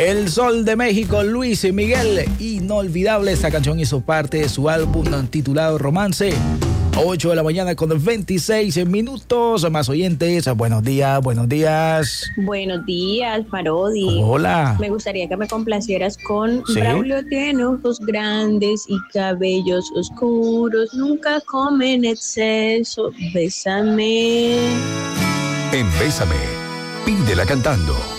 El Sol de México, Luis Miguel, inolvidable. Esta canción hizo parte de su álbum titulado Romance. 8 de la mañana con 26 minutos. Más oyentes, buenos días, buenos días. Buenos días, Parodi. Hola. Me gustaría que me complacieras con ¿Sí? Braulio tiene ojos grandes y cabellos oscuros. Nunca come en exceso. Bésame. En Bésame, pídela cantando.